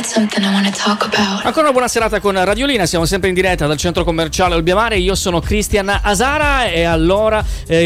Ancora una buona serata con Radiolina, siamo sempre in diretta dal centro commerciale Olbiamare. Io sono Cristian Asara e allora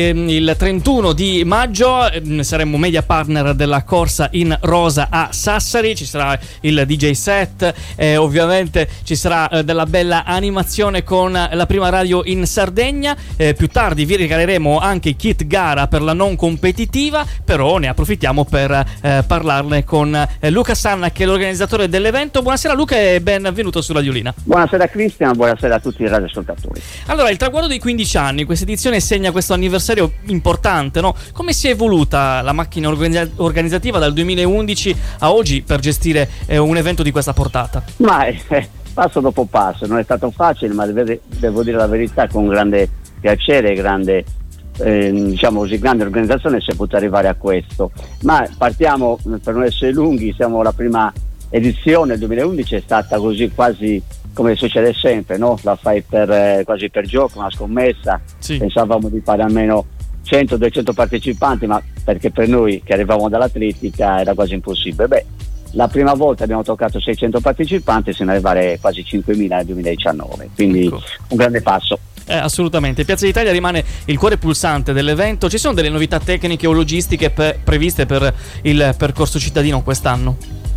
il 31 di maggio saremo media partner della corsa in rosa a Sassari. Ci sarà il DJ set, ovviamente ci sarà della bella animazione con la prima radio in Sardegna. Più tardi vi regaleremo anche i kit gara per la non competitiva, però ne approfittiamo per parlarne con Luca Sanna, che è l'organizzatore dell'evento. Buonasera Luca e benvenuto su Radiolina. Buonasera Cristian, buonasera a tutti i radioascoltatori. Allora, il traguardo dei 15 anni, questa edizione segna questo anniversario importante, no? Come si è evoluta la macchina organizzativa dal 2011 a oggi per gestire un evento di questa portata? Ma passo dopo passo, non è stato facile, ma devo dire la verità, con grande piacere, grande diciamo così, grande organizzazione si è potuto arrivare a questo. Ma partiamo, per non essere lunghi, siamo la prima edizione, il 2011 è stata così quasi come succede sempre, no? La fai quasi per gioco, una scommessa. Sì. Pensavamo di fare almeno 100-200 partecipanti, ma perché per noi che arrivavamo dall'atletica era quasi impossibile. Beh, la prima volta abbiamo toccato 600 partecipanti, sino ad arrivare quasi 5.000 nel 2019, quindi ecco, un grande passo. Assolutamente. Piazza d'Italia rimane il cuore pulsante dell'evento. Ci sono delle novità tecniche o logistiche previste per il percorso cittadino quest'anno?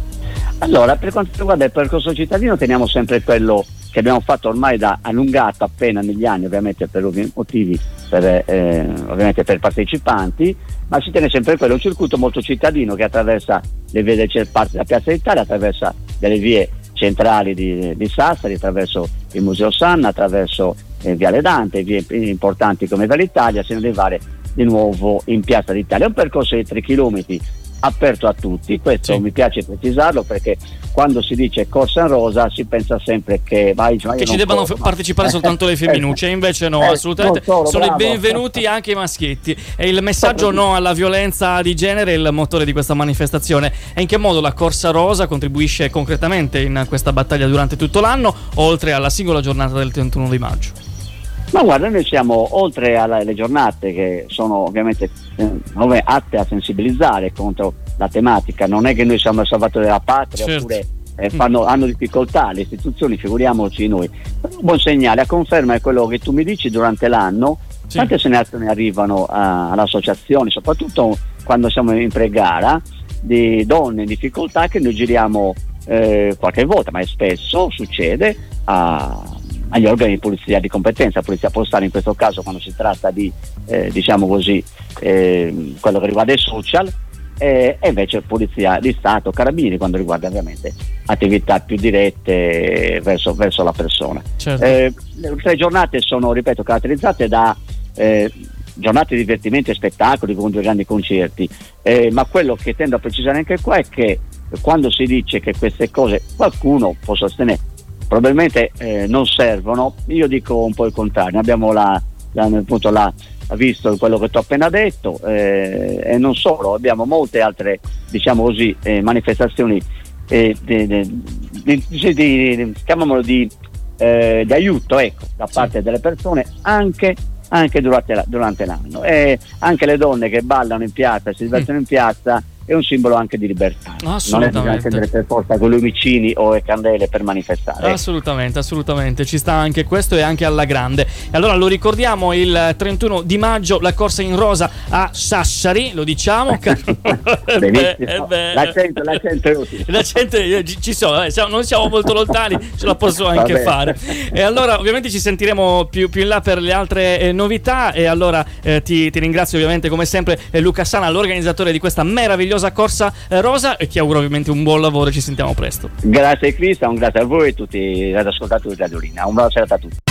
Allora, per quanto riguarda il percorso cittadino, teniamo sempre quello che abbiamo fatto ormai da allungato appena negli anni, ovviamente per ovvi motivi, ovviamente per i partecipanti, ma si tiene sempre quello, un circuito molto cittadino che attraversa le vie del parte della Piazza d'Italia, attraversa delle vie centrali di Sassari, attraverso il Museo Sanna, attraverso Viale Dante, vie importanti come Viale Italia, sino ad arrivare di nuovo in Piazza d'Italia. È un percorso di 3 chilometri aperto a tutti, questo sì. Mi piace precisarlo, perché quando si dice corsa in rosa si pensa sempre che ci debbano partecipare soltanto le femminucce, invece no, assolutamente sono i benvenuti anche i maschietti. E il messaggio no alla violenza di genere è il motore di questa manifestazione. E in che modo la corsa rosa contribuisce concretamente in questa battaglia durante tutto l'anno, oltre alla singola giornata del 31 di maggio? Ma guarda, noi siamo, oltre alle giornate che sono ovviamente atte a sensibilizzare contro la tematica, non è che noi siamo il salvatore della patria, certo, oppure hanno difficoltà le istituzioni, figuriamoci noi. Un buon segnale, a conferma è quello che tu mi dici durante l'anno, sì. Tante segnalazioni arrivano alle associazioni, soprattutto quando siamo in pre-gara, di donne in difficoltà che noi giriamo qualche volta, ma spesso succede agli organi di polizia di competenza, polizia postale in questo caso, quando si tratta di diciamo così quello che riguarda i social, e invece polizia di Stato, carabinieri quando riguarda ovviamente attività più dirette verso la persona. Certo. Le 3 giornate sono, ripeto, caratterizzate da giornate di divertimento e spettacoli con 2 grandi concerti, ma quello che tendo a precisare anche qua è che quando si dice che queste cose qualcuno può sostenere probabilmente non servono, io dico un po' il contrario. Abbiamo visto quello che ti ho appena detto, e non solo, abbiamo molte altre, diciamo così, manifestazioni chiamiamolo di aiuto, ecco, da parte delle persone anche durante l'anno, e anche le donne che ballano in piazza, si divertono in piazza, è un simbolo anche di libertà. Non è bisogna scendere per forza con lumicini o candele per manifestare. Assolutamente, ci sta anche questo, e anche alla grande. E allora lo ricordiamo, il 31 di maggio la corsa in rosa a Sassari, lo diciamo. Benissimo. L'accento è utile. L'accento ci sono, non siamo molto lontani, ce la posso anche fare. E allora ovviamente ci sentiremo più in là per le altre novità, e allora ti ringrazio ovviamente come sempre Luca Sanna, l'organizzatore di questa meravigliosa corsa rosa, e ti auguro ovviamente un buon lavoro, ci sentiamo presto. Grazie Cristian, grazie a voi e tutti gli ascoltatori di Radiolina, un buona serata a tutti.